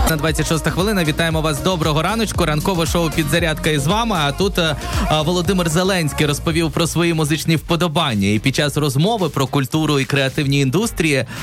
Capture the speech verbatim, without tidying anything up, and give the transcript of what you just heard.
На двадцять шоста хвилина. Вітаємо вас. Доброго раночку. Ранкове шоу «Підзарядка» із вами. А тут а, Володимир Зеленський розповів про свої музичні вподобання. І під час розмови про культуру і креативні індустрії